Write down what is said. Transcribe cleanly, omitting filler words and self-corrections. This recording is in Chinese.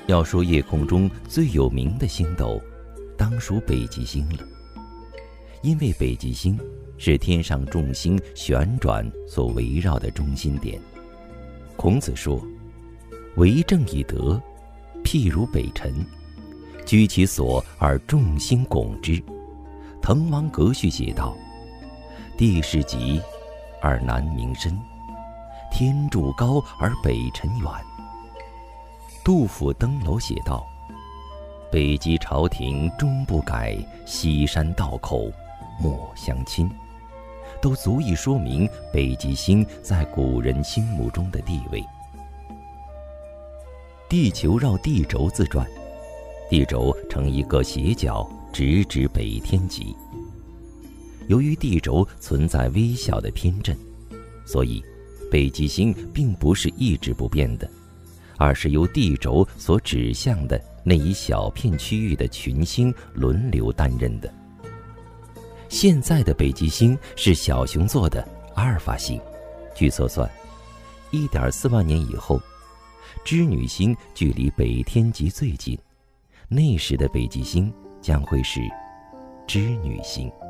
要说夜空中最有名的星斗，当属北极星了。因为北极星是天上众星旋转所围绕的中心点。孔子说：“为政以德，譬如北辰，居其所而众星拱之。”滕王阁序写道：“地势极，而南溟深；天柱高而北辰远。”杜甫登楼写道：“北极朝廷终不改，西山道口莫相侵。”都足以说明北极星在古人心目中的地位。地球绕地轴自转，地轴呈一个斜角，直指北天极。由于地轴存在微小的偏振，所以北极星并不是一直不变的，而是由地轴所指向的那一小片区域的群星轮流担任的。现在的北极星是小熊座的阿尔法星，据测算1.4万年以后，织女星距离北天极最近，那时的北极星将会是织女星。